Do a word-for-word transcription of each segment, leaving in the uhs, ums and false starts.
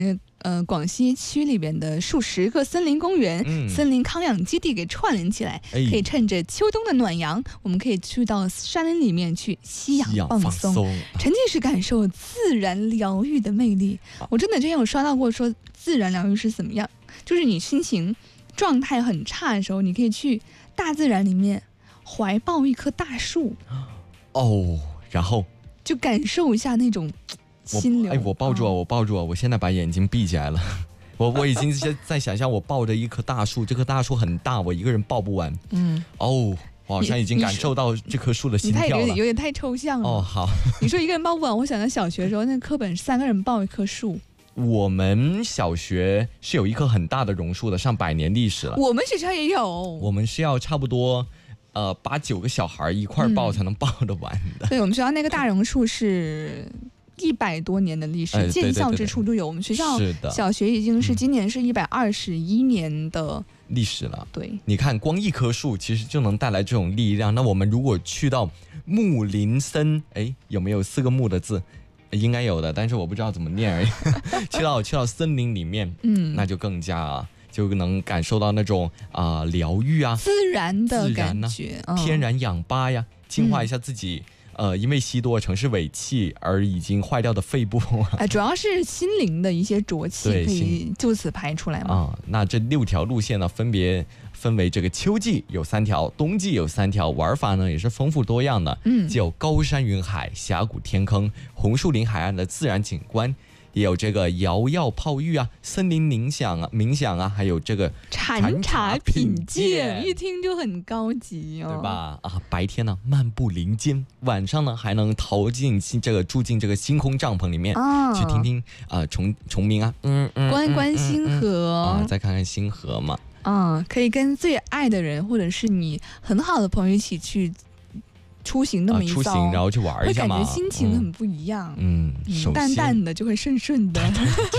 呃，广西区里边的数十个森林公园、嗯、森林康养基地给串联起来，哎、可以趁着秋冬的暖阳，我们可以去到山林里面去吸氧放松，沉浸式感受自然疗愈的魅力。啊、我真的之前有刷到过说自然疗愈是怎么样，就是你心情状态很差的时候，你可以去大自然里面怀抱一棵大树， 哦，然后就感受一下那种心流。 哎，我抱住啊，我抱住啊！我现在把眼睛闭起来了，我我已经在想象我抱着一棵大树，这棵大树很大，我一个人抱不完。嗯，哦，我好像已经感受到这棵树的心跳了。 你太有点有点太抽象了。 哦，好。 你说一个人抱不完，我想到小学的时候，那课本三个人抱一棵树。 我们小学是有一棵很大的榕树的，上百年历史了。 我们学校也有。 我们是要差不多。呃，八九个小孩一块抱才能抱得完的。 嗯、对，我们学校那个大榕树是一百多年的历史，哎、建校之处都有。我们学校小学已经是今年是一百二十一年的历史了。 对， 你看，光一棵树其实就能带来这种力量。那我们如果去到木林森，哎，有没有四个木的字？应该有的，但是我不知道怎么念而已。去到去到森林里面，嗯，那就更加啊。就能感受到那种啊、呃、疗愈啊， 自然的感觉， 然、啊哦、天然氧吧呀，净化一下自己、嗯、呃因为吸多城市尾气而已经坏掉的肺部。 哎，主要是心灵的一些浊气可以就此排出来嘛。 啊、嗯，那这六条路线呢，分别分为这个秋季有三条，冬季有三条，玩法呢也是丰富多样的。嗯，既有高山云海、峡谷天坑、红树林海岸的自然景观。也有这个瑶药泡浴啊，森林冥想啊，冥想啊，还有这个禅茶品鉴，一听就很高级哦， 对吧？啊，白天呢漫步林间，晚上呢还能逃进这个住进这个星空帐篷里面，哦、去听听啊、呃、虫虫鸣啊， 嗯嗯，观观星河啊，再看看星河嘛， 嗯，可以跟最爱的人或者是你很好的朋友一起去。出行那么一遭、啊、 出行然后去玩一下嘛， 会感觉心情很不一样。 嗯， 嗯淡淡的就会顺顺的。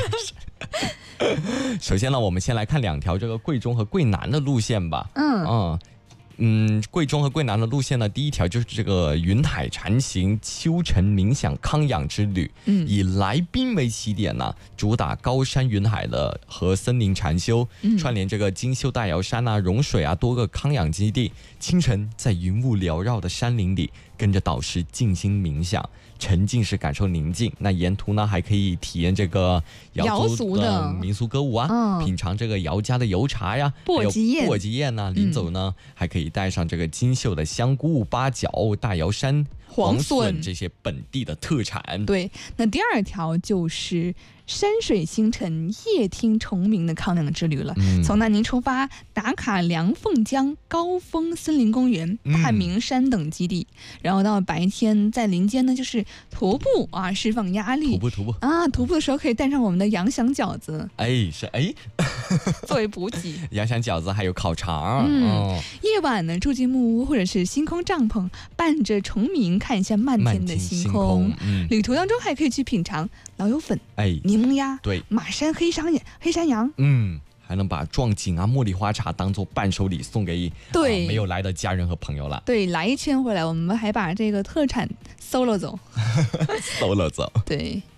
首先呢，我们先来看两条这个桂中和桂南的路线吧。嗯嗯嗯，桂中和桂南的路线呢，第一条就是这个云海禅行秋晨冥想康养之旅，嗯，以来宾为起点呢，主打高山云海的和森林禅修，嗯、串联这个金秀大瑶山啊、融水啊多个康养基地。清晨在云雾缭绕的山林里，跟着导师静心冥想，沉浸式感受宁静。那沿途呢，还可以体验这个瑶族的民俗歌舞啊，嗯、品尝这个瑶家的油茶呀， 簸箕宴、 簸箕宴呐。临走呢，嗯、还可以带上这个金秀的香菇、八角、大瑶山黄笋这些本地的特产。 对，那第二条就是山水星辰夜听虫鸣的康养之旅了。嗯、从南宁出发，打卡梁凤江、高峰森林公园、大明山等基地，嗯、然后到白天在林间呢，就是徒步啊，释放压力。 徒步徒步啊，徒步的时候可以带上我们的羊响饺子。 哎，是哎， 作为补给。 羊响饺子还有烤肠。 嗯，哦、夜晚呢，住进木屋或者是星空帐篷，伴着虫鸣看一下漫天的星空。星空嗯、旅途当中还可以去品尝老友粉。哎。柠檬鸭， 对， 马山黑山黑山羊， 嗯，还能把壮锦啊、茉莉花茶当做伴手礼送给对、呃、没有来的家人和朋友了。 对，来一圈回来，我们还把这个特产搜了走， 搜了走。 对。